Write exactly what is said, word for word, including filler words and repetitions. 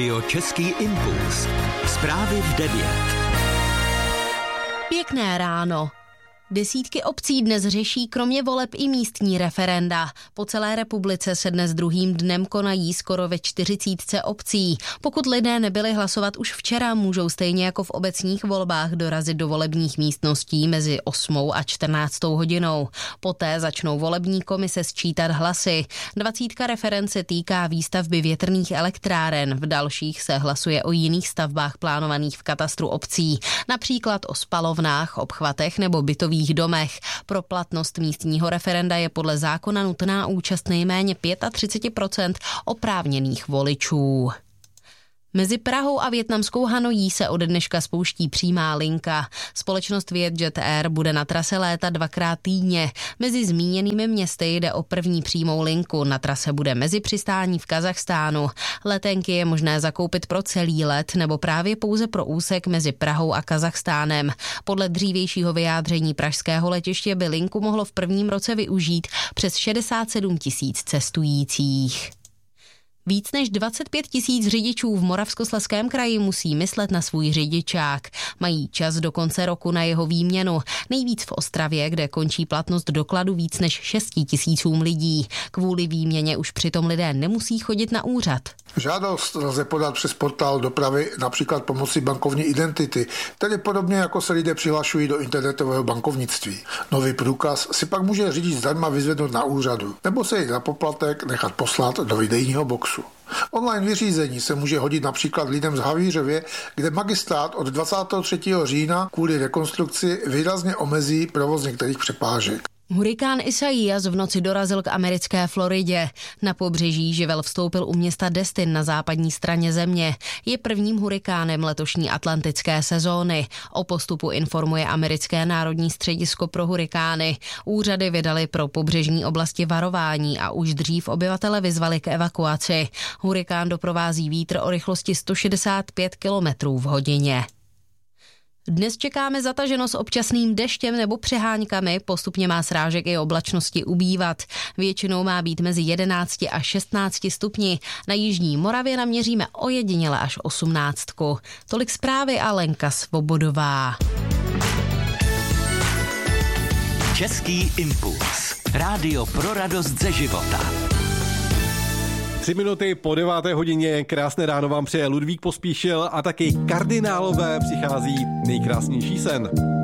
Jo, Český impuls. Zprávy v devět. Pěkné ráno. Desítky obcí dnes řeší kromě voleb i místní referenda. Po celé republice se dnes druhým dnem konají skoro ve čtyřicítce obcí. Pokud lidé nebyli hlasovat už včera, můžou stejně jako v obecních volbách dorazit do volebních místností mezi osmou a čtrnáctou hodinou. Poté začnou volební komise sčítat hlasy. Dvacítka referend se týká výstavby větrných elektráren. V dalších se hlasuje o jiných stavbách plánovaných v katastru obcí. Například o spalovnách, obchvatech nebo bytových domech. Pro platnost místního referenda je podle zákona nutná účast nejméně třicet pět procent oprávněných voličů. Mezi Prahou a vietnamskou Hanojí se ode dneška spouští přímá linka. Společnost Vietjet Air bude na trase létat dvakrát týdně. Mezi zmíněnými městy jde o první přímou linku. Na trase bude mezi přistání v Kazachstánu. Letenky je možné zakoupit pro celý let nebo právě pouze pro úsek mezi Prahou a Kazachstánem. Podle dřívějšího vyjádření pražského letiště by linku mohlo v prvním roce využít přes šedesát sedm tisíc cestujících. Víc než dvacet pět tisíc řidičů v Moravskoslezském kraji musí myslet na svůj řidičák. Mají čas do konce roku na jeho výměnu. Nejvíc v Ostravě, kde končí platnost dokladu víc než šesti tisícům lidí. Kvůli výměně už přitom lidé nemusí chodit na úřad. Žádost lze podat přes portál dopravy, například pomocí bankovní identity, tedy podobně jako se lidé přihlašují do internetového bankovnictví. Nový průkaz si pak může řidič zdarma vyzvednout na úřadu, nebo se jej za poplatek nechat poslat do výdejního boxu. Online vyřízení se může hodit například lidem z Havířově, kde magistrát od dvacátého třetího října kvůli rekonstrukci výrazně omezí provoz některých přepážek. Hurikán Isaias v noci dorazil k americké Floridě. Na pobřeží živel vstoupil u města Destin na západní straně země. Je prvním hurikánem letošní atlantické sezóny. O postupu informuje americké národní středisko pro hurikány. Úřady vydaly pro pobřežní oblasti varování a už dřív obyvatele vyzvali k evakuaci. Hurikán doprovází vítr o rychlosti sto šedesát pět kilometrů v hodině. Dnes čekáme zataženo s občasným deštěm nebo přeháňkami, postupně má srážek i oblačnosti ubývat. Většinou má být mezi jedenácti a šestnácti stupni. Na jižní Moravě naměříme ojediněle až osmnáctku. Tolik zprávy a Lenka Svobodová. Český impuls. Rádio pro radost ze života. Tři minuty po deváté hodině, krásné ráno vám přeje Ludvík Pospíšil a taky kardinálové přichází nejkrásnější sen.